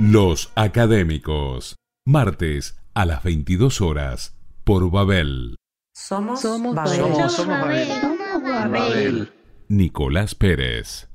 Los Académicos, martes a las 22 horas por Babel. Somos Somos Babel. Babel. Somos Babel. Somos Babel. Nicolás Pérez.